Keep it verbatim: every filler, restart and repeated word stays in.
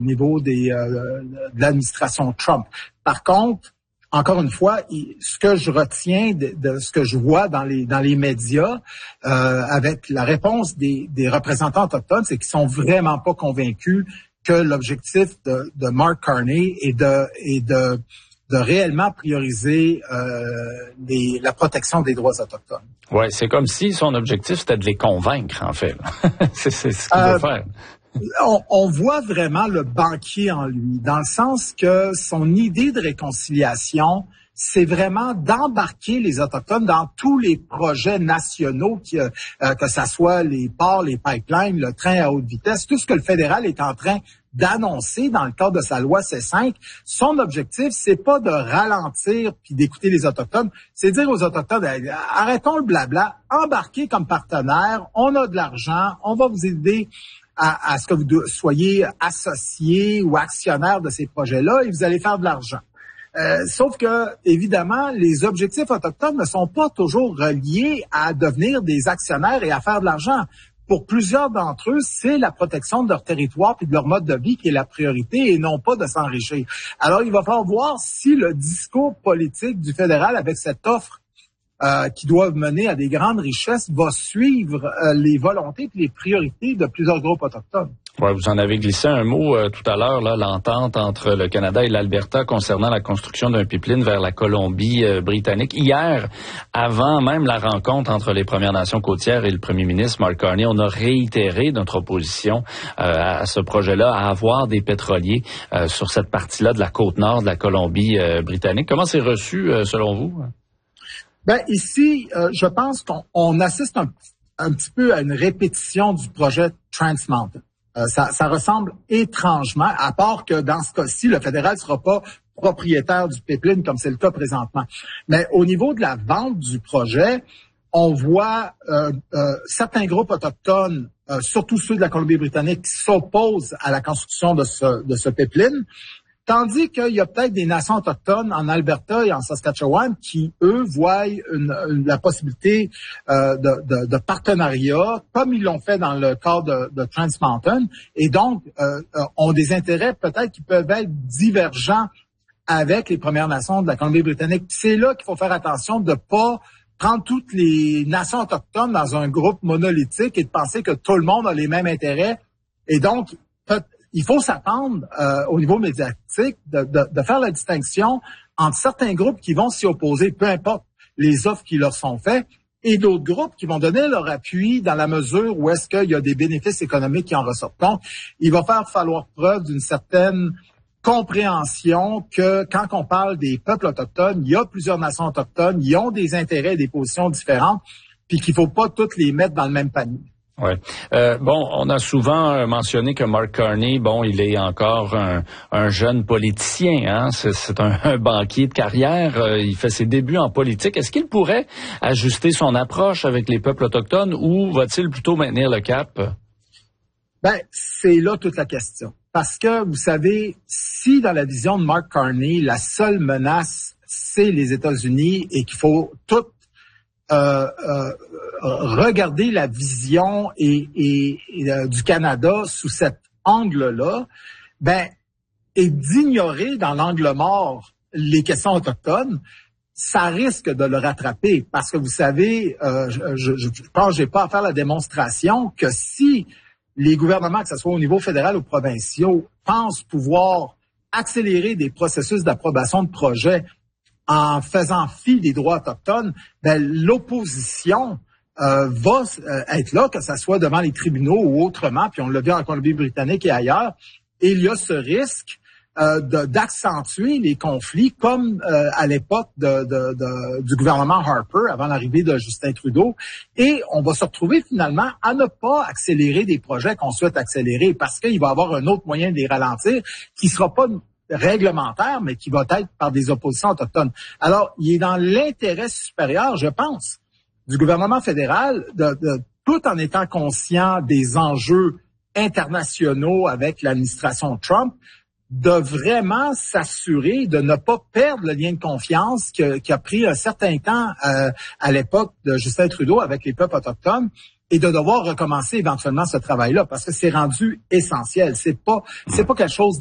au niveau des, euh, de l'administration Trump. Par contre, encore une fois, ce que je retiens de, de ce que je vois dans les dans les médias euh, avec la réponse des, des représentants autochtones, c'est qu'ils sont vraiment pas convaincus que l'objectif de, de Mark Carney est de est de de réellement prioriser euh, les, la protection des droits autochtones. Ouais, c'est comme si son objectif c'était de les convaincre en fait. c'est, c'est ce qu'il euh, veut faire. On, on voit vraiment le banquier en lui, dans le sens que son idée de réconciliation, c'est vraiment d'embarquer les Autochtones dans tous les projets nationaux, qui, euh, que ça soit les ports, les pipelines, le train à haute vitesse, tout ce que le fédéral est en train d'annoncer dans le cadre de sa loi C cinq. Son objectif, c'est pas de ralentir puis d'écouter les Autochtones, c'est de dire aux Autochtones, arrêtons le blabla, embarquez comme partenaire, on a de l'argent, on va vous aider À, à ce que vous soyez associés ou actionnaires de ces projets-là et vous allez faire de l'argent. Euh, sauf que, évidemment, les objectifs autochtones ne sont pas toujours reliés à devenir des actionnaires et à faire de l'argent. Pour plusieurs d'entre eux, c'est la protection de leur territoire et de leur mode de vie qui est la priorité et non pas de s'enrichir. Alors, il va falloir voir si le discours politique du fédéral avec cette offre Euh, qui doivent mener à des grandes richesses, va suivre euh, les volontés et les priorités de plusieurs groupes autochtones. Ouais, vous en avez glissé un mot euh, tout à l'heure, là, l'entente entre le Canada et l'Alberta concernant la construction d'un pipeline vers la Colombie-Britannique. Euh, Hier, avant même la rencontre entre les Premières Nations côtières et le premier ministre Mark Carney, on a réitéré notre opposition euh, à ce projet-là, à avoir des pétroliers euh, sur cette partie-là de la côte nord de la Colombie-Britannique. Comment c'est reçu, euh, selon vous? Ben ici, euh, je pense qu'on on assiste un, un petit peu à une répétition du projet Trans Mountain. Euh, ça, ça ressemble étrangement, à part que dans ce cas-ci, le fédéral ne sera pas propriétaire du pipeline comme c'est le cas présentement. Mais au niveau de la vente du projet, on voit euh, euh, certains groupes autochtones, euh, surtout ceux de la Colombie-Britannique, qui s'opposent à la construction de ce, de ce pipeline. Tandis qu'il y a peut-être des nations autochtones en Alberta et en Saskatchewan qui, eux, voient une, une, la possibilité euh, de, de, de partenariat, comme ils l'ont fait dans le cas de, de Trans Mountain, et donc euh, ont des intérêts peut-être qui peuvent être divergents avec les Premières Nations de la Colombie-Britannique. C'est là qu'il faut faire attention de ne pas prendre toutes les nations autochtones dans un groupe monolithique et de penser que tout le monde a les mêmes intérêts. Et donc, peut- il faut s'attendre euh, au niveau médiatique de, de, de faire la distinction entre certains groupes qui vont s'y opposer, peu importe les offres qui leur sont faites, et d'autres groupes qui vont donner leur appui dans la mesure où est-ce qu'il y a des bénéfices économiques qui en ressortent. Donc, il va faire falloir preuve d'une certaine compréhension que quand on parle des peuples autochtones, il y a plusieurs nations autochtones, ils ont des intérêts et des positions différentes, puis qu'il faut pas toutes les mettre dans le même panier. Ouais. Euh, bon, on a souvent mentionné que Mark Carney, bon, il est encore un, un jeune politicien, hein. C'est, c'est un, un banquier de carrière. Euh, il fait ses débuts en politique. Est-ce qu'il pourrait ajuster son approche avec les peuples autochtones ou va-t-il plutôt maintenir le cap? Ben, c'est là toute la question. Parce que, vous savez, si dans la vision de Mark Carney, la seule menace, c'est les États-Unis et qu'il faut tout Euh, euh, regarder la vision et, et, et euh, du Canada sous cet angle-là, ben, et d'ignorer dans l'angle mort les questions autochtones, ça risque de le rattraper. Parce que vous savez, euh, je, je, je pense que j'ai pas à faire la démonstration que si les gouvernements, que ce soit au niveau fédéral ou provincial, pensent pouvoir accélérer des processus d'approbation de projets en faisant fi des droits autochtones, ben, l'opposition euh, va euh, être là, que ce soit devant les tribunaux ou autrement, puis on l'a vu en Colombie-Britannique et ailleurs, et il y a ce risque euh, de, d'accentuer les conflits, comme euh, à l'époque de, de, de, du gouvernement Harper, avant l'arrivée de Justin Trudeau, et on va se retrouver finalement à ne pas accélérer des projets qu'on souhaite accélérer, parce qu'il va y avoir un autre moyen de les ralentir, qui ne sera pas réglementaire, mais qui va être par des oppositions autochtones. Alors, il est dans l'intérêt supérieur, je pense, du gouvernement fédéral, de, de, tout en étant conscient des enjeux internationaux avec l'administration Trump, de vraiment s'assurer de ne pas perdre le lien de confiance qui a, qui a pris un certain temps euh, à l'époque de Justin Trudeau avec les peuples autochtones, et de devoir recommencer éventuellement ce travail-là parce que c'est rendu essentiel. C'est pas, c'est pas quelque chose